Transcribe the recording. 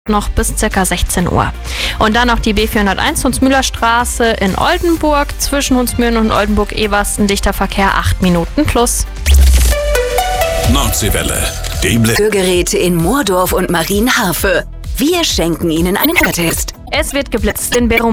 noch bis ca. 16 Uhr. Und dann noch die B401 Hunsmühlerstraße in Oldenburg. Zwischen Hunsmühlen und Oldenburg-Eversten dichter Verkehr 8 Minuten plus. Nordseewelle. Hörgeräte in Moordorf und Marienhafe. Wir schenken Ihnen einen Hörtest. Es wird geblitzt in Berum.